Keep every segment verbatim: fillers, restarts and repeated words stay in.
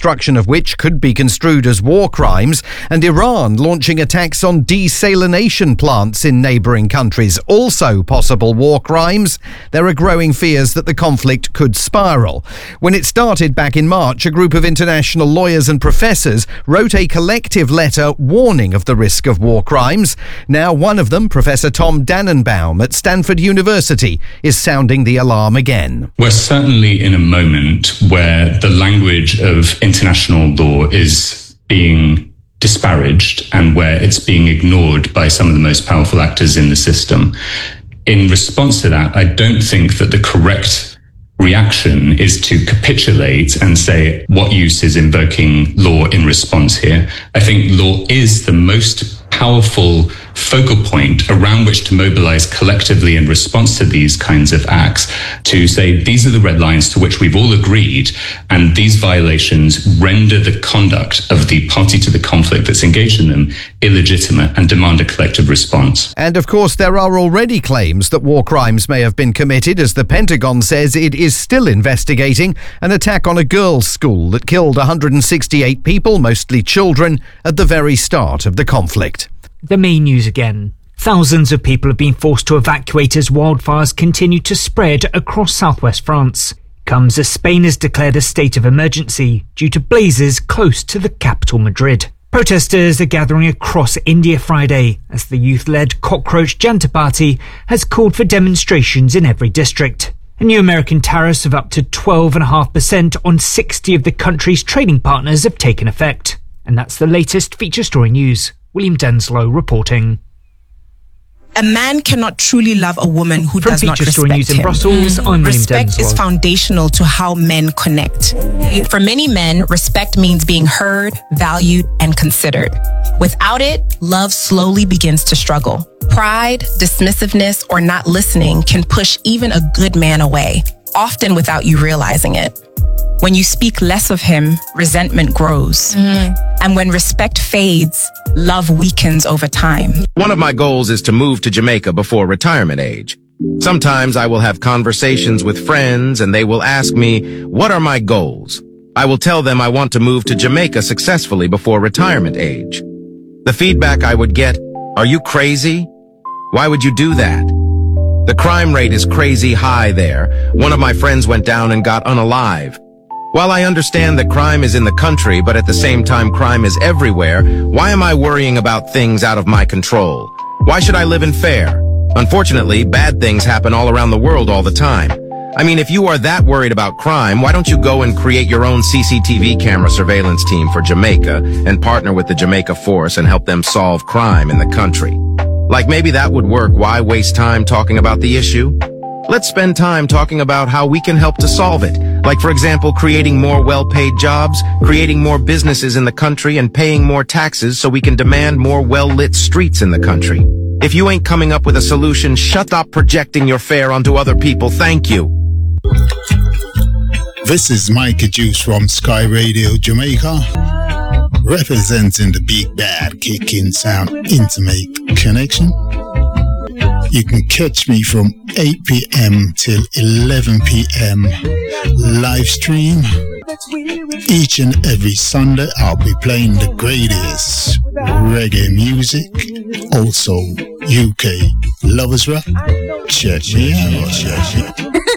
destruction of which could be construed as war crimes, and Iran launching attacks on desalination plants in neighbouring countries, also possible war crimes. There are growing fears that the conflict could spiral. When it started back in March, a group of international lawyers and professors wrote a collective letter warning of the risk of war crimes. Now one of them, Professor Tom Dannenbaum at Stanford University, is sounding the alarm again. We're certainly in a moment where the language of international law is being disparaged and where it's being ignored by some of the most powerful actors in the system. In response to that, I don't think that the correct reaction is to capitulate and say, what use is invoking law in response here? I think law is the most powerful focal point around which to mobilize collectively in response to these kinds of acts, to say these are the red lines to which we've all agreed, and these violations render the conduct of the party to the conflict that's engaged in them illegitimate and demand a collective response. And of course there are already claims that war crimes may have been committed, as the Pentagon says it is still investigating an attack on a girls' school that killed one hundred sixty-eight people, mostly children, at the very start of the conflict. The main news again. Thousands of people have been forced to evacuate as wildfires continue to spread across southwest France. Comes as Spain has declared a state of emergency due to blazes close to the capital, Madrid. Protesters are gathering across India Friday as the youth-led Cockroach Janta Party has called for demonstrations in every district. A new American tariffs of up to twelve point five percent on sixty of the country's trading partners have taken effect. And that's the latest feature story news. William Denslow reporting. A man cannot truly love a woman who From does not Feature Story respect News in him. Brussels, I'm William Respect Denslow. is foundational to how men connect. For many men, respect means being heard, valued, and considered. Without it, love slowly begins to struggle. Pride, dismissiveness, or not listening can push even a good man away, often without you realizing it. When you speak less of him, resentment grows. Mm. And when respect fades, love weakens over time. One of my goals is to move to Jamaica before retirement age. Sometimes I will have conversations with friends and they will ask me, what are my goals? I will tell them I want to move to Jamaica successfully before retirement age. The feedback I would get, are you crazy? Why would you do that? The crime rate is crazy high there. One of my friends went down and got unalive. While I understand that crime is in the country, but at the same time crime is everywhere, why am I worrying about things out of my control? Why should I live in fear? Unfortunately, bad things happen all around the world all the time. I mean, if you are that worried about crime, why don't you go and create your own C C T V camera surveillance team for Jamaica and partner with the Jamaica Force and help them solve crime in the country? Like, maybe that would work. Why waste time talking about the issue? Let's spend time talking about how we can help to solve it. Like, for example, creating more well-paid jobs, creating more businesses in the country, and paying more taxes so we can demand more well-lit streets in the country. If you ain't coming up with a solution, shut up projecting your fear onto other people. Thank you. This is Mikey Juice from Sky Radio Jamaica, representing the big bad kicking sound intimate connection. You can catch me from eight p.m. till eleven p.m. live stream. Each and every Sunday I'll be playing the greatest reggae music, also U K lovers rock. Check me out. Check me out.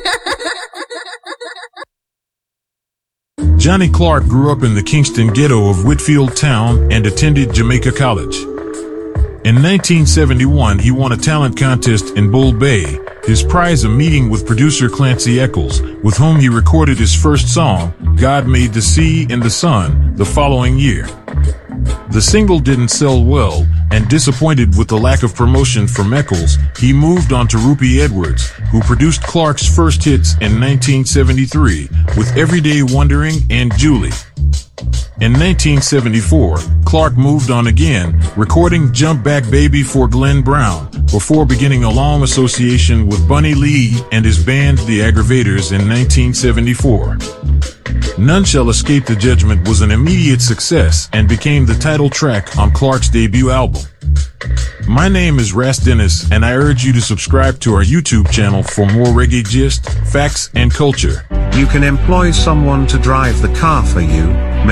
Johnny Clark grew up in the Kingston ghetto of Whitfield Town and attended Jamaica College. In nineteen seventy-one, he won a talent contest in Bull Bay, his prize a meeting with producer Clancy Eccles, with whom he recorded his first song, God Made the Sea and the Sun, the following year. The single didn't sell well, and disappointed with the lack of promotion from Eccles, he moved on to Rupi Edwards, who produced Clark's first hits in nineteen seventy-three, with Everyday Wondering and Julie. In nineteen seventy-four, Clark moved on again, recording Jump Back Baby for Glenn Brown, before beginning a long association with Bunny Lee and his band The Aggravators in nineteen seventy-four. None Shall Escape the Judgment was an immediate success and became the title track on Clark's debut album. My name is Ras Dennis, and I urge you to subscribe to our YouTube channel for more reggae gist, facts, and culture. You can employ someone to drive the car for you.